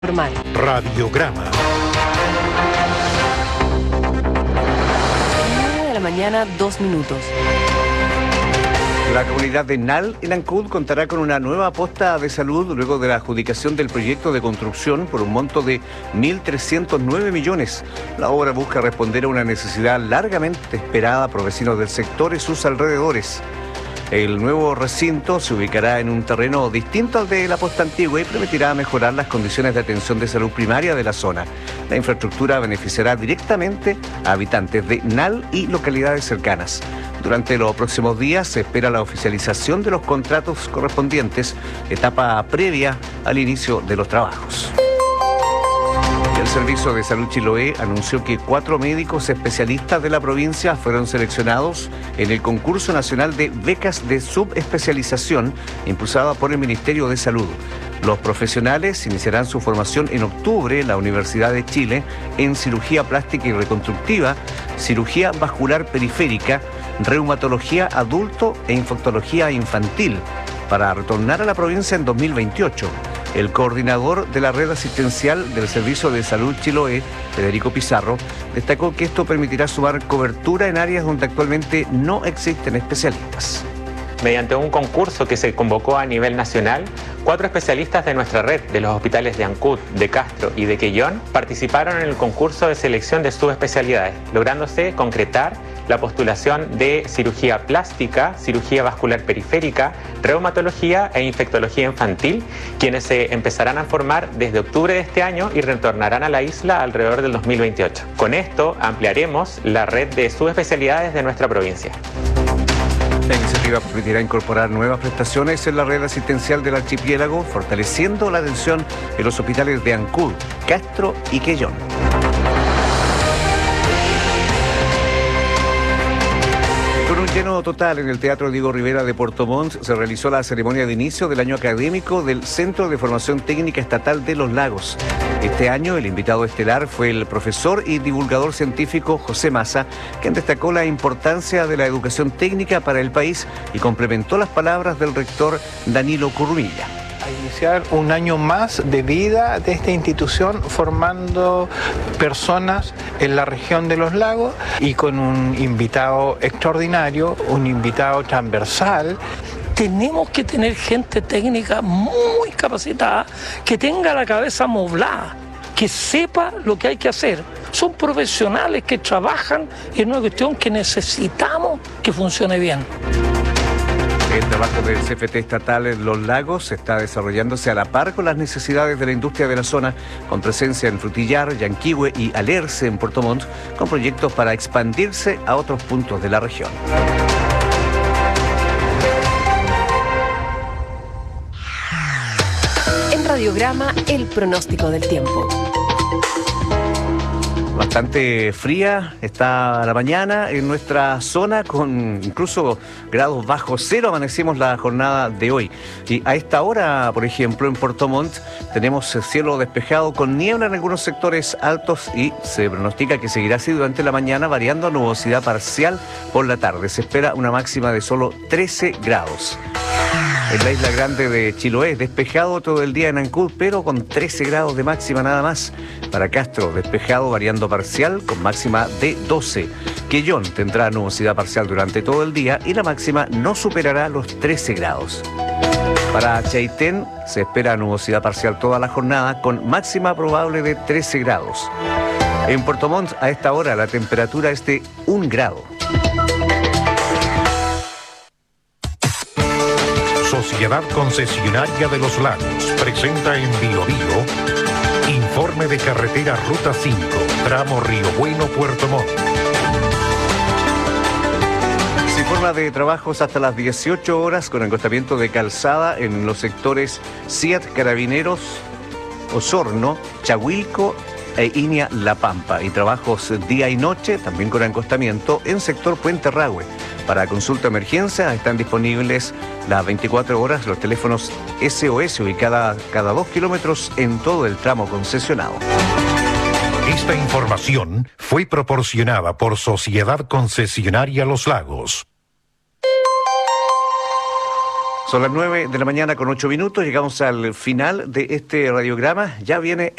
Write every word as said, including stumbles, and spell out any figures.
Normal. Radiograma. nueve de la mañana, dos minutos. La comunidad de Nal en Ancud contará con una nueva aposta de salud luego de la adjudicación del proyecto de construcción por un monto de mil trescientos nueve millones. La obra busca responder a una necesidad largamente esperada por vecinos del sector y sus alrededores. El nuevo recinto se ubicará en un terreno distinto al de la posta antigua y permitirá mejorar las condiciones de atención de salud primaria de la zona. La infraestructura beneficiará directamente a habitantes de Nal y localidades cercanas. Durante los próximos días se espera la oficialización de los contratos correspondientes, etapa previa al inicio de los trabajos. El Servicio de Salud Chiloé anunció que cuatro médicos especialistas de la provincia fueron seleccionados en el concurso nacional de becas de subespecialización impulsada por el Ministerio de Salud. Los profesionales iniciarán su formación en octubre en la Universidad de Chile en cirugía plástica y reconstructiva, cirugía vascular periférica, reumatología adulto e infectología infantil, para retornar a la provincia en dos mil veintiocho. El coordinador de la red asistencial del Servicio de Salud Chiloé, Federico Pizarro, destacó que esto permitirá sumar cobertura en áreas donde actualmente no existen especialistas. Mediante un concurso que se convocó a nivel nacional, cuatro especialistas de nuestra red, de los hospitales de Ancud, de Castro y de Quellón, participaron en el concurso de selección de subespecialidades, lográndose concretar la postulación de cirugía plástica, cirugía vascular periférica, reumatología e infectología infantil, quienes se empezarán a formar desde octubre de este año y retornarán a la isla alrededor del dos mil veintiocho. Con esto ampliaremos la red de subespecialidades de nuestra provincia. La iniciativa permitirá incorporar nuevas prestaciones en la red asistencial del archipiélago, fortaleciendo la atención en los hospitales de Ancud, Castro y Quellón. Con un lleno total en el Teatro Diego Rivera de Puerto Montt se realizó la ceremonia de inicio del año académico del Centro de Formación Técnica Estatal de Los Lagos. Este año el invitado estelar fue el profesor y divulgador científico José Massa, quien destacó la importancia de la educación técnica para el país y complementó las palabras del rector Danilo Currumilla. A iniciar un año más de vida de esta institución formando personas en la región de los lagos y con un invitado extraordinario, un invitado transversal. Tenemos que tener gente técnica muy capacitada, que tenga la cabeza amoblada, que sepa lo que hay que hacer. Son profesionales que trabajan en una cuestión que necesitamos que funcione bien. El trabajo del C F T estatal en Los Lagos está desarrollándose a la par con las necesidades de la industria de la zona, con presencia en Frutillar, Yanquihue y Alerce en Puerto Montt, con proyectos para expandirse a otros puntos de la región. En Radiograma, el pronóstico del tiempo. Bastante fría está la mañana en nuestra zona, con incluso grados bajo cero amanecimos la jornada de hoy. Y a esta hora, por ejemplo, en Puerto Montt tenemos el cielo despejado con niebla en algunos sectores altos y se pronostica que seguirá así durante la mañana, variando a nubosidad parcial por la tarde. Se espera una máxima de solo trece grados. En la isla grande de Chiloé, despejado todo el día en Ancud, pero con trece grados de máxima nada más. Para Castro, despejado variando parcial con máxima de doce. Quellón tendrá nubosidad parcial durante todo el día y la máxima no superará los trece grados. Para Chaitén se espera nubosidad parcial toda la jornada con máxima probable de trece grados. En Puerto Montt, a esta hora, la temperatura es de un grado. Sociedad Concesionaria de los Lagos presenta en Bio Bio informe de carretera Ruta cinco, tramo Río Bueno, Puerto Montt. Se informa de trabajos hasta las dieciocho horas con acostamiento de calzada en los sectores SIAT Carabineros, Osorno, Chahuilco e Inia La Pampa, y trabajos día y noche también con acostamiento en sector Puente Rahue. Para consulta de emergencia están disponibles las veinticuatro horas los teléfonos S O S ubicada cada dos kilómetros en todo el tramo concesionado. Esta información fue proporcionada por Sociedad Concesionaria Los Lagos. Son las nueve de la mañana con ocho minutos. Llegamos al final de este radiograma. Ya viene